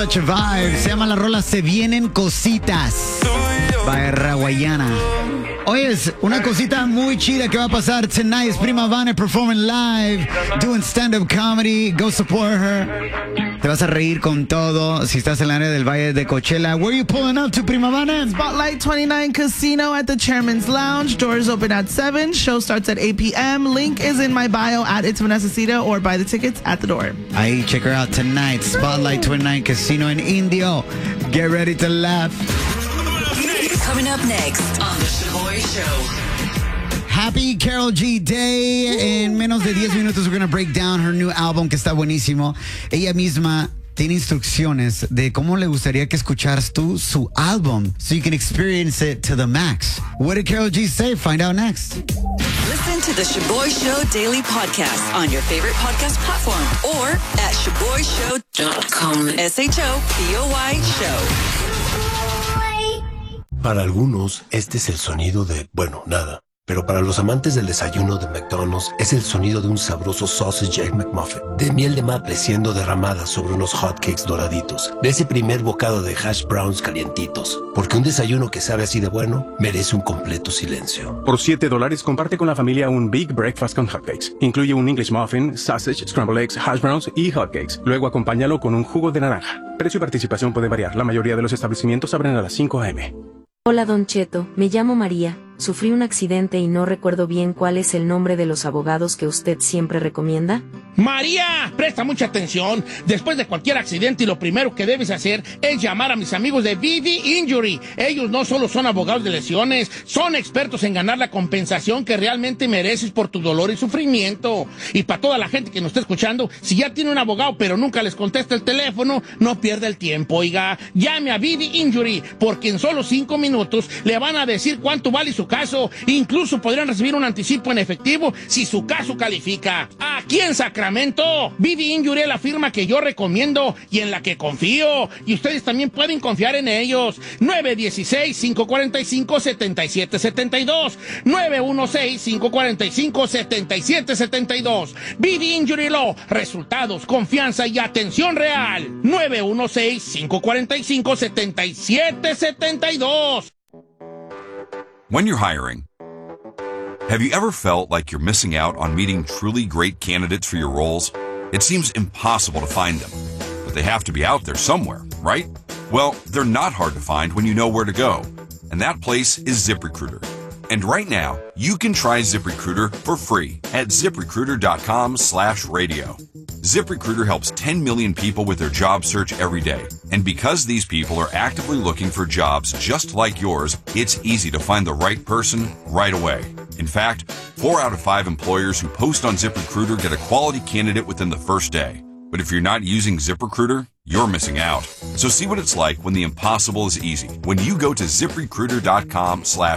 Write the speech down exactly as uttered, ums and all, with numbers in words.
Such a vibe. Se llama la rola Se Vienen Cositas. By Raguayana. Oye, es una cosita muy chida que va a pasar tonight. Es Prima Vane performing live, doing stand-up comedy. Go support her. Te vas a reír con todo si estás en el área del Valle de Coachella. Where are you pulling up to, Prima Vane? Spotlight twenty-nine Casino at the Chairman's Lounge. Doors open at seven. Show starts at eight p.m. Link is in my bio at It's Vanessa Cita or buy the tickets at the door. Ahí, check her out tonight. Spotlight twenty-nine Casino in Indio. Get ready to laugh. Coming up next on The Shaboy Show. Happy Karol G Day. En menos de diez minutos we're going to break down her new album que está buenísimo. Ella misma tiene instrucciones de cómo le gustaría que escucharas tú su álbum so you can experience it to the max. What did Karol G say? Find out next. Listen to The Shaboy Show daily podcast on your favorite podcast platform or at shaboy show dot com. S H O B O Y Show. Para algunos, este es el sonido de, bueno, nada. Pero para los amantes del desayuno de McDonald's, es el sonido de un sabroso sausage egg McMuffin, de miel de maple siendo derramada sobre unos hotcakes doraditos, de ese primer bocado de hash browns calientitos. Porque un desayuno que sabe así de bueno, merece un completo silencio. Por siete dólares, comparte con la familia un Big Breakfast con hotcakes. Incluye un English Muffin, sausage, scrambled eggs, hash browns y hotcakes. Luego acompáñalo con un jugo de naranja. Precio y participación puede variar. La mayoría de los establecimientos abren a las cinco a.m. Hola Don Cheto, me llamo María, sufrí un accidente y no recuerdo bien cuál es el nombre de los abogados que usted siempre recomienda. María, presta mucha atención. Después de cualquier accidente, lo primero que debes hacer es llamar a mis amigos de V V Injury. Ellos no solo son abogados de lesiones, son expertos en ganar la compensación que realmente mereces por tu dolor y sufrimiento. Y para toda la gente que nos está escuchando, si ya tiene un abogado pero nunca les contesta el teléfono, no pierda el tiempo, oiga. Llame a V V Injury, porque en solo cinco minutos le van a decir cuánto vale su caso. Incluso podrían recibir un anticipo en efectivo si su caso califica. Aquí en Sacramento, V V Injury es la firma que yo recomiendo y en la que confío. Y ustedes también pueden confiar en ellos. nueve uno seis, cinco cuatro cinco, siete siete siete dos. nueve uno seis, cinco cuatro cinco, siete siete siete dos. V V Injury Law. Resultados, confianza y atención real. nueve uno seis, cinco cuatro cinco, siete siete siete dos. When you're hiring, have you ever felt like you're missing out on meeting truly great candidates for your roles? It seems impossible to find them, but they have to be out there somewhere, right? Well, they're not hard to find when you know where to go, and that place is ZipRecruiter. And right now, you can try ZipRecruiter for free at ZipRecruiter.com slash radio. ZipRecruiter helps ten million people with their job search every day. And because these people are actively looking for jobs just like yours, it's easy to find the right person right away. In fact, four out of five employers who post on ZipRecruiter get a quality candidate within the first day. But if you're not using ZipRecruiter, you're missing out. So see what it's like when the impossible is easy. When you go to ZipRecruiter.com slash